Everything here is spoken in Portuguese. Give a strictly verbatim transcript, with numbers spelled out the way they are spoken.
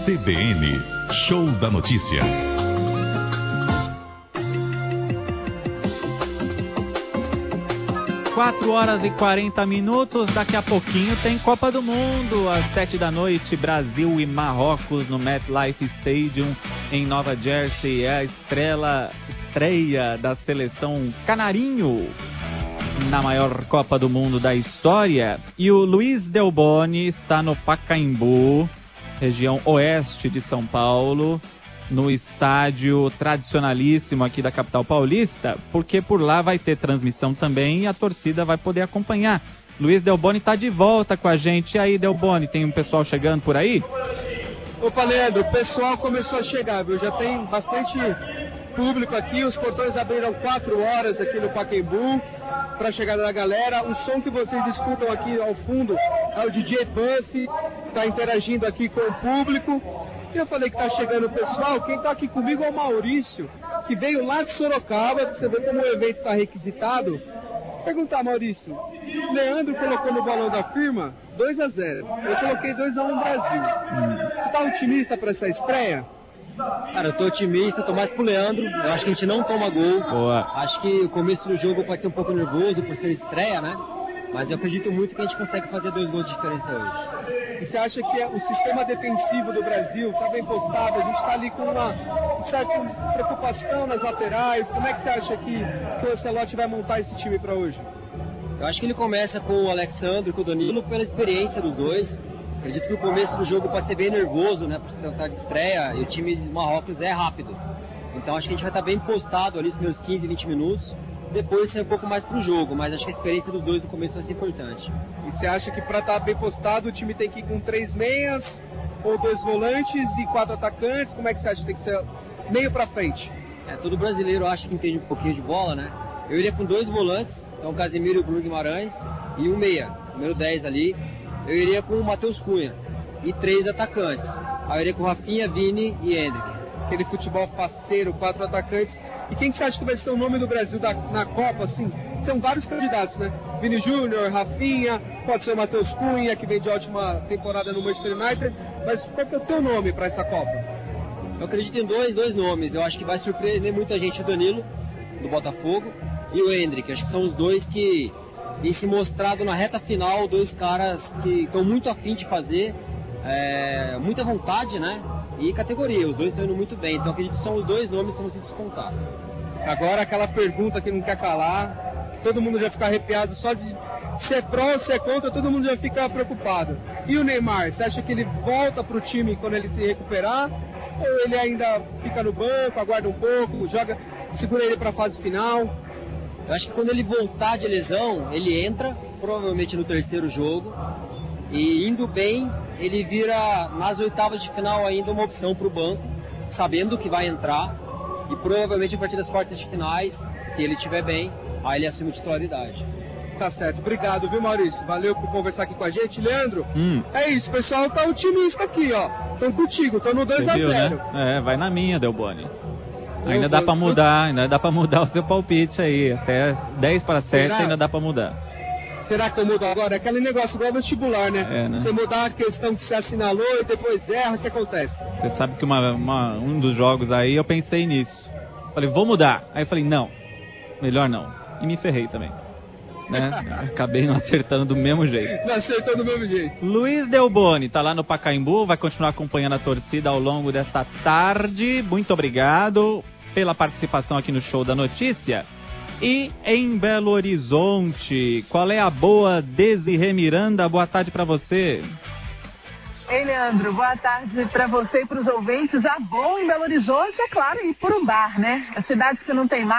C B N, Show da Notícia. quatro horas e quarenta minutos, daqui a pouquinho tem Copa do Mundo, às sete da noite, Brasil e Marrocos no MetLife Stadium em Nova Jersey. É a estrela, estreia da seleção canarinho na maior Copa do Mundo da história. E o Luiz Delboni está no Pacaembu, região oeste de São Paulo, no estádio tradicionalíssimo aqui da capital paulista, porque por lá vai ter transmissão também e a torcida vai poder acompanhar. Luiz Delboni está de volta com a gente. E aí, Delboni, tem um pessoal chegando por aí? Opa, Leandro, o pessoal começou a chegar, viu? Já tem bastante público aqui, os portões abriram quatro horas aqui no Pacaembu para a chegada da galera. O som que vocês escutam aqui ao fundo é o D J Buff, está interagindo aqui com o público. E eu falei que tá chegando o pessoal. Quem tá aqui comigo é o Maurício, que veio lá de Sorocaba, pra você ver como o evento tá requisitado. Perguntar, Maurício, Leandro colocou no bolão da firma dois a zero. Eu coloquei dois a um Brasil. Hum. Você tá otimista para essa estreia? Cara, eu tô otimista, tô mais pro Leandro. Eu acho que a gente não toma gol. Boa. Acho que o começo do jogo pode ser um pouco nervoso por ser estreia, né? Mas eu acredito muito que a gente consegue fazer dois gols de diferença hoje. E você acha que o sistema defensivo do Brasil está bem postado? A gente está ali com uma certa preocupação nas laterais. Como é que você acha que, que o Ancelotti vai montar esse time para hoje? Eu acho que ele começa com o Alexandre e com o Danilo pela experiência dos dois. Acredito que o começo do jogo pode ser bem nervoso, né? Por se tratar de estreia, e o time do Marrocos é rápido. Então acho que a gente vai estar bem postado ali nos primeiros quinze, vinte minutos. Depois ser um pouco mais pro jogo, mas acho que a experiência dos dois no começo vai ser importante. E você acha que para estar bem postado o time tem que ir com três meias, ou dois volantes e quatro atacantes? Como é que você acha que tem que ser meio para frente? É, todo brasileiro acha que entende um pouquinho de bola, né? Eu iria com dois volantes, então o Casemiro e o Bruno Guimarães, e um meia, número dez ali. Eu iria com o Matheus Cunha, e três atacantes. Aí eu iria com Rafinha, Vini e Hendrick. Aquele futebol faceiro, quatro atacantes. E quem que você acha que vai ser o nome do Brasil da, na Copa, assim? São vários candidatos, né? Vini Júnior, Rafinha, pode ser o Matheus Cunha, que vem de ótima temporada no Manchester United. Mas qual que é o teu nome para essa Copa? Eu acredito em dois, dois nomes. Eu acho que vai surpreender muita gente o Danilo, do Botafogo, e o Hendrick. Acho que são os dois que têm se mostrado na reta final, dois caras que estão muito afim de fazer, é, muita vontade, né? E categoria, os dois estão indo muito bem, então acredito que são os dois nomes que vão se descontar. Agora aquela pergunta que não quer calar, todo mundo já fica arrepiado só de se é pró ou se é contra, todo mundo já fica preocupado. E o Neymar, você acha que ele volta pro time quando ele se recuperar? Ou ele ainda fica no banco, aguarda um pouco, joga, segura ele para a fase final? Eu acho que quando ele voltar de lesão, ele entra, provavelmente no terceiro jogo, e indo bem, ele vira nas oitavas de final ainda uma opção para o banco, sabendo que vai entrar, e provavelmente a partir das quartas de finais, se ele estiver bem, aí ele assume a titularidade. Tá certo, obrigado, viu, Maurício? Valeu por conversar aqui com a gente. Leandro, hum. é isso, o pessoal tá otimista aqui, ó. Estão contigo, estão no dois a zero. Né? É, vai na minha, Delboni. Ainda eu, dá para mudar, ainda dá para mudar o seu palpite aí, até dez para sete ainda dá para mudar. Será que eu mudo agora? É aquele negócio igual vestibular, né? É, né? Você mudar a questão que você assinalou e depois erra, o que acontece? Você sabe que uma, uma, um dos jogos aí eu pensei nisso. Falei, vou mudar. Aí eu falei, não, melhor não. E me ferrei também. Né? Acabei não acertando do mesmo jeito. Não acertou do mesmo jeito. Luiz Delboni tá lá no Pacaembu, vai continuar acompanhando a torcida ao longo desta tarde. Muito obrigado pela participação aqui no Show da Notícia. E em Belo Horizonte, qual é a boa, Desirê Miranda? Boa tarde para você. Ei, Leandro, boa tarde para você e para os ouvintes. A boa em Belo Horizonte, é claro, ir por um bar, né? A cidade que não tem mais